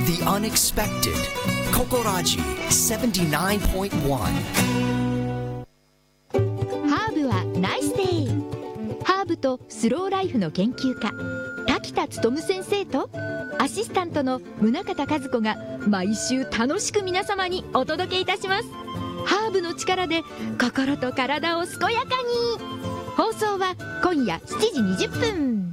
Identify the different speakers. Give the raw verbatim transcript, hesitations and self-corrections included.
Speaker 1: The Unexpected. Kokorajiセブンティナインポイントワン。
Speaker 2: ハーブはナイスデイ。ハーブとスローライフの研究家滝田勉先生とアシスタントの宗像和子が毎週楽しく皆様にお届けいたします。ハーブの力で心と体を健やかに。放送は今夜しちじにじゅっぷん。